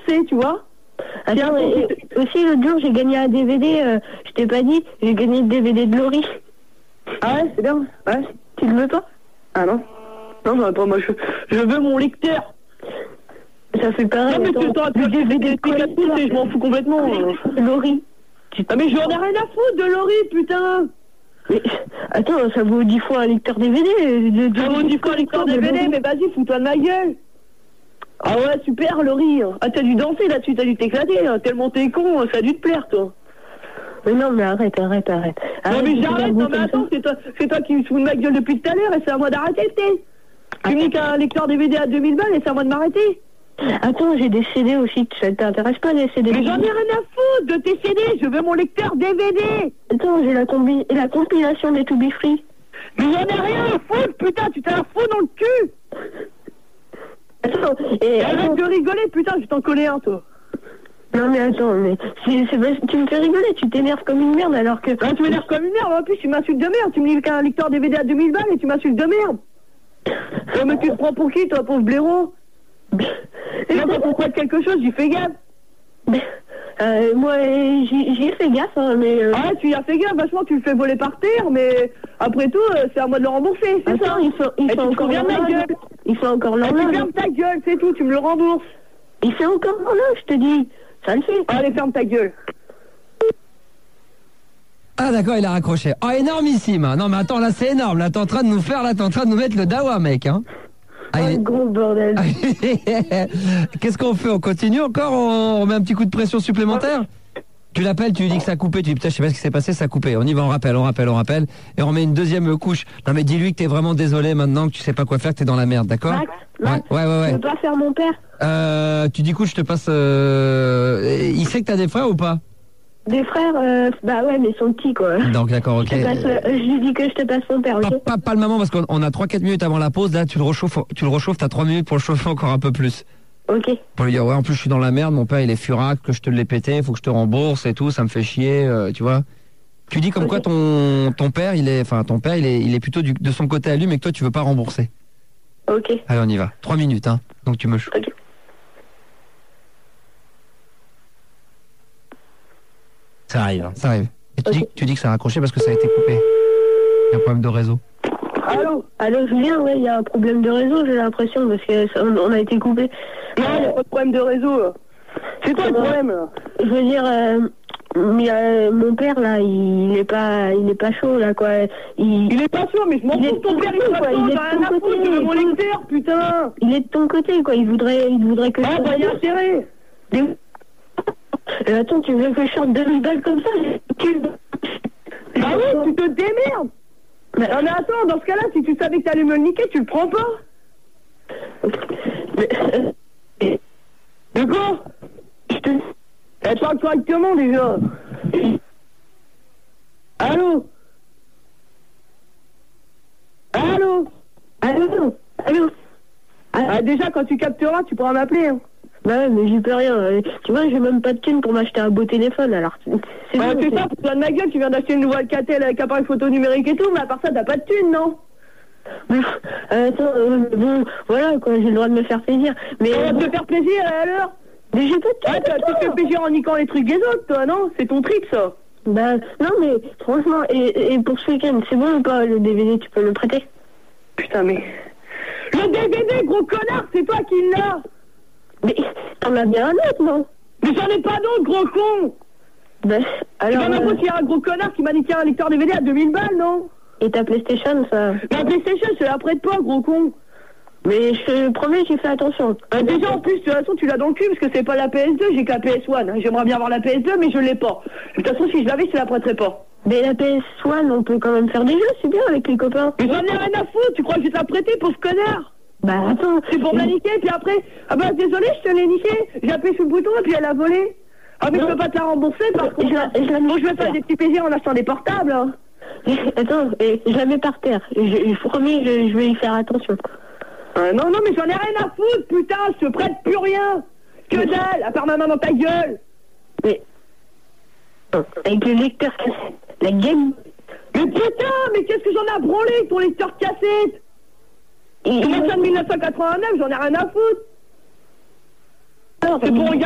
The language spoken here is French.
rembourser, tu vois. Attends, aussi l'autre jour j'ai gagné un DVD, je t'ai pas dit, j'ai gagné le DVD de Laurie. Ah ouais, c'est bien. Ouais. Tu le veux pas? Ah non. Non, j'en ai pas, moi je veux mon lecteur. Ça fait pareil. Non mais tu t'en le DVD de Pikachu, je m'en fous complètement. Laurie. Ah mais j'en ai rien à foutre de Laurie, putain. Mais attends, ça vaut 10 fois un lecteur DVD. Ça vaut 10 fois un lecteur DVD, mais vas-y, fous-toi de ma gueule. Ah ouais, super, Laurie. Ah, t'as dû danser là-dessus, t'as dû t'éclater, hein. Tellement t'es con, ça a dû te plaire, toi. Mais non, mais arrête. Non mais j'arrête, non mais attends, c'est toi qui me fous de ma gueule depuis tout à l'heure et c'est à moi d'arrêter, peut-être. Tu me dis qu'un lecteur DVD à 2000 balles et c'est à moi de m'arrêter. Attends, j'ai des CD aussi, ça t'intéresse pas les CD? Mais j'en ai rien à foutre de tes CD, je veux mon lecteur DVD. Attends, j'ai la compilation des To Be Free. Mais j'en ai rien à foutre, putain, tu t'as la faux dans le cul. Attends, arrête de rigoler, putain, je vais t'en coller un, toi. Non mais attends, mais tu me fais rigoler, tu t'énerves comme une merde alors que... Ah, tu m'énerves comme une merde, en plus tu m'insultes de merde, tu me dis qu'un lecteur DVD à 2000 balles et tu m'insultes de merde. Oh, mais tu te prends pour qui, toi, pauvre blaireau? Non, mais pourquoi de quelque chose, j'y fais gaffe. Moi, j'y ai fait gaffe, hein, mais... Ah, tu y as fait gaffe, vachement, tu le fais voler par terre, mais après tout, c'est à moi de le rembourser, c'est ça. Il fait encore bien ma gueule. Il fait encore normal. Tu fermes ta gueule, c'est tout, tu me le rembourses. Il fait encore normal, je te dis. Ça le fait. Allez, ferme ta gueule. Ah d'accord, il a raccroché. Oh, énormissime. Non mais attends, là c'est énorme. Là t'es en train de nous mettre le dawa, mec. Hein. Ah, gros bordel. Qu'est-ce qu'on fait? On continue encore? On met un petit coup de pression supplémentaire? Tu l'appelles, tu lui dis que ça a coupé, tu dis putain je sais pas ce qui s'est passé, ça a coupé. On y va, on rappelle, et on met une deuxième couche. Non mais dis-lui que t'es vraiment désolé maintenant, que tu sais pas quoi faire, que t'es dans la merde, d'accord? Max, ouais. Tu veux pas faire mon père? Tu dis écoute, je te passe... Il sait que t'as des frères ou pas? Des frères, bah ouais, mais ils sont petits quoi. Donc d'accord, ok. Je lui dis que je te passe mon père, ok? Pas le moment parce qu'on a 3-4 minutes avant la pause, là tu le rechauffes, t'as 3 minutes pour le chauffer encore un peu plus. Ok. Pour lui dire ouais en plus je suis dans la merde, mon père il est furax, que je te l'ai pété, faut que je te rembourse et tout, ça me fait chier, tu vois. Tu dis comme quoi ton père il est plutôt de son côté à lui mais que toi tu veux pas rembourser. Ok. Allez on y va, 3 minutes hein, donc tu me chauffes. Ok. Ça arrive. Et tu dis que ça a raccroché parce que ça a été coupé. Il y a un problème de réseau. Allô Julien, ouais, il y a un problème de réseau, j'ai l'impression, parce qu'on a été coupé. Non, il n'y a pas de problème de réseau. C'est quoi le problème là? Je veux dire, mon père là, il est pas chaud là quoi. Il est pas chaud, mais je m'en fous de ton père, il est pas chaud, j'ai rien à foutre, je veux mon lecteur, putain. Il est de ton côté quoi, il voudrait que... Ah bah il y a intérêt. Attends, tu veux que je sorte 2000 balles comme ça? Ah oui, tu te démerdes. Non mais attends, dans ce cas-là, si tu savais que t'allais me le niquer, tu le prends pas. De quoi? Elle parle correctement déjà. Allô? Ah, déjà, quand tu capteras, tu pourras m'appeler. Hein. Bah ouais, mais j'y peux rien. Tu vois, j'ai même pas de thunes pour m'acheter un beau téléphone, alors... C'est ça, pour toi de ma gueule, tu viens d'acheter une nouvelle Catel avec appareil photo numérique et tout, mais à part ça, t'as pas de thunes, non? Attends, bon, voilà, quoi, j'ai le droit de me faire plaisir, mais... On va te faire plaisir, alors? Mais j'ai pas de thunes, tu te fais plaisir en niquant les trucs des autres, toi, non? C'est ton trick, ça? Bah, non, mais, franchement, et pour ce week-end, c'est bon ou pas, le DVD, tu peux me prêter? Putain, mais... Le DVD, gros connard, c'est toi qui l'as! Mais t'en as bien un autre, non? Mais j'en ai pas d'autre, gros con! Ben, alors... Tu vas m'apprendre qu'il y a un gros connard qui m'a dit qu'il y a un lecteur DVD à 2000 balles, non? Et ta PlayStation, ça... Ma PlayStation, je te la prête pas, gros con! Mais je te promets, j'ai fait attention. Déjà, en plus, de toute façon, tu l'as dans le cul, parce que c'est pas la PS2, j'ai que la PS1. J'aimerais bien avoir la PS2, mais je l'ai pas. De toute façon, si je l'avais, je te la prêterais pas. Mais la PS1, on peut quand même faire des jeux, c'est bien, avec les copains. Mais j'en ai rien à foutre, tu crois que je vais te la prêter pour ce connard? Bah attends... C'est pour me la niquer, puis après... Ah bah désolé, je te l'ai niqué. J'ai appuyé sur le bouton, et puis elle a volé. Ah mais non. Je peux pas te la rembourser, par contre. Je vais faire des petits plaisirs en achetant des portables. Hein. Attends, je la mets par terre. Je promets, je vais y faire attention. Non, mais j'en ai rien à foutre, putain, je te prête plus rien. Que dalle, à part ma main dans ta gueule. Mais... Avec le lecteur cassette, la game... Mais putain, mais qu'est-ce que j'en ai à branler avec ton lecteur cassette? C'est ça de 1989, j'en ai rien à foutre. C'est pour regarder